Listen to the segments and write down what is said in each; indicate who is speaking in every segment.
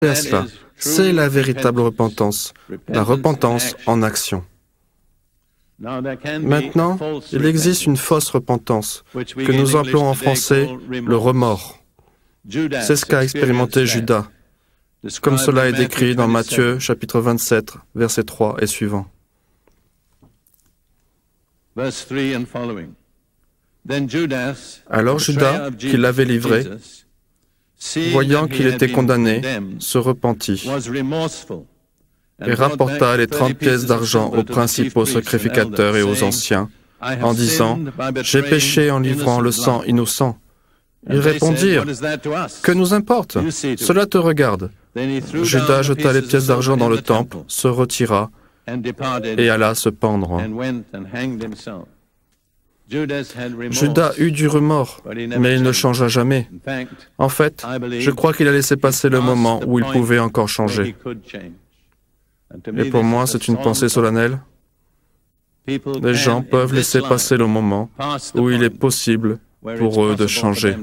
Speaker 1: à cela. C'est la véritable repentance, la repentance en action. Maintenant, il existe une fausse repentance, que nous appelons en français le remords. C'est ce qu'a expérimenté Judas, comme cela est décrit dans Matthieu, chapitre 27, versets 3 et suivants. Alors Judas, qui l'avait livré, voyant qu'il était condamné, se repentit et rapporta les 30 pièces d'argent aux principaux sacrificateurs et aux anciens, en disant « J'ai péché en livrant le sang innocent. » Ils répondirent « Que nous importe? Cela te regarde. » Judas jeta les pièces d'argent dans le temple, se retira et alla se pendre. Judas eut du remords, mais il ne changea jamais. En fait, je crois qu'il a laissé passer le moment où il pouvait encore changer. Et pour moi, c'est une pensée solennelle. Les gens peuvent laisser passer le moment où il est possible pour eux de changer.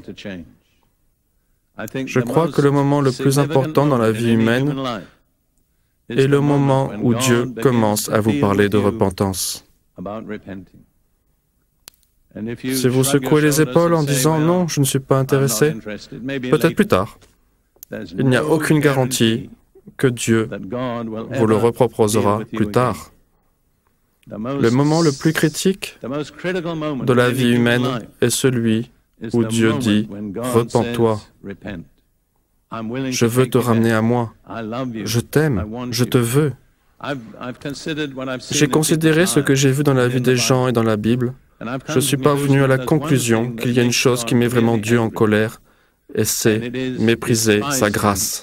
Speaker 1: Je crois que le moment le plus important dans la vie humaine est le moment où Dieu commence à vous parler de repentance. Si vous secouez les épaules en disant « Non, je ne suis pas intéressé », peut-être plus tard. Il n'y a aucune garantie que Dieu vous le reproposera plus tard. Le moment le plus critique de la vie humaine est celui où Dieu dit « Repens-toi, je veux te ramener à moi, je t'aime, je te veux ». J'ai considéré ce que j'ai vu dans la vie des gens et dans la Bible. Je suis parvenu à la conclusion qu'il y a une chose qui met vraiment Dieu en colère, et c'est mépriser sa grâce.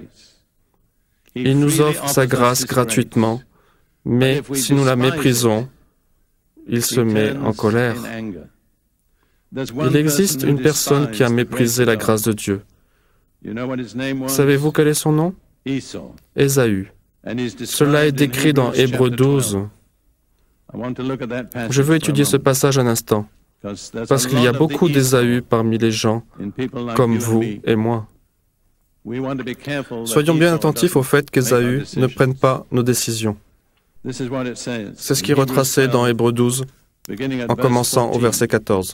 Speaker 1: Il nous offre sa grâce gratuitement, mais si nous la méprisons, il se met en colère. Il existe une personne qui a méprisé la grâce de Dieu. Savez-vous quel est son nom? Ésaü. Cela est décrit dans Hébreux 12. Je veux étudier ce passage un instant, parce qu'il y a beaucoup d'Ésaü parmi les gens, comme vous et moi. Soyons bien attentifs au fait qu'Ésaü ne prenne pas nos décisions. C'est ce qui est retracé dans Hébreux 12, en commençant au verset 14.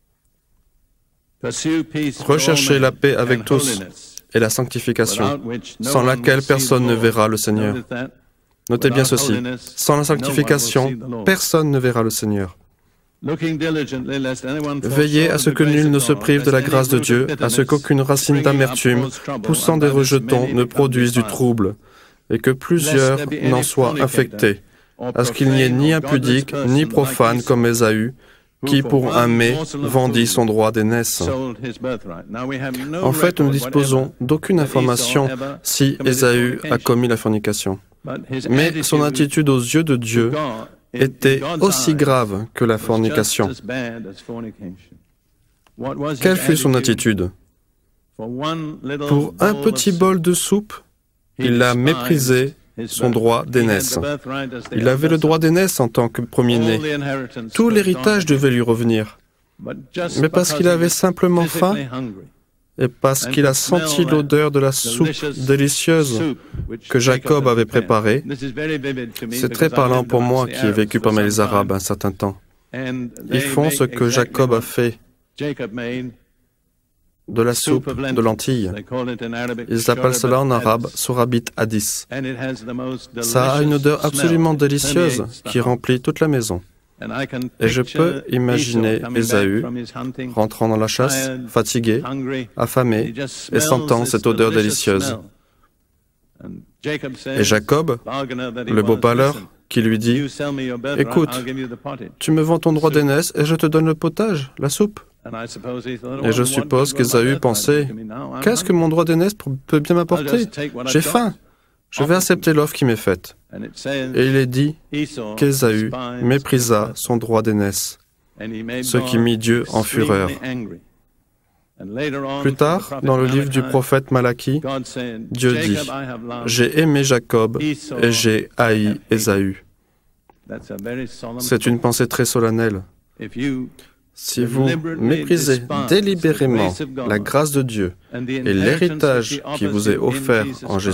Speaker 1: Recherchez la paix avec tous et la sanctification, sans laquelle personne ne verra le Seigneur. Notez bien ceci, sans la sanctification, personne ne verra le Seigneur. Veillez à ce que nul ne se prive de la grâce de Dieu, à ce qu'aucune racine d'amertume, poussant des rejetons, ne produise du trouble, et que plusieurs n'en soient infectés, à ce qu'il n'y ait ni impudique, ni profane comme Ésaü, qui, pour un mets, vendit son droit d'aînesse. En fait, nous ne disposons d'aucune information si Ésaü a commis la fornication. Mais son attitude aux yeux de Dieu était aussi grave que la fornication. Quelle fut son attitude? Pour un petit bol de soupe, il a méprisé son droit d'aînesse. Il avait le droit d'aînesse en tant que premier-né. Tout l'héritage devait lui revenir. Mais parce qu'il avait simplement faim, et parce qu'il a senti l'odeur de la soupe délicieuse que Jacob avait préparée, c'est très parlant pour moi qui ai vécu parmi les Arabes un certain temps. Ils font ce que Jacob a fait, de la soupe de lentilles. Ils appellent cela en arabe Surabit Hadis. Ça a une odeur absolument délicieuse qui remplit toute la maison. Et je peux imaginer Ésaü rentrant dans la chasse, fatigué, affamé, et sentant cette odeur délicieuse. Et Jacob, le beau parleur, qui lui dit « Écoute, tu me vends ton droit d'aînesse et je te donne le potage, la soupe. » Et je suppose qu'Ésaü pensait « Qu'est-ce que mon droit d'aînesse peut bien m'apporter? J'ai faim. Je vais accepter l'offre qui m'est faite. » Et il est dit qu'Ésaü méprisa son droit d'aînesse, ce qui mit Dieu en fureur. Plus tard, dans le livre du prophète Malachie, Dieu dit « J'ai aimé Jacob et j'ai haï Ésaü. » C'est une pensée très solennelle. Si vous méprisez délibérément la grâce de Dieu et l'héritage qui vous est offert en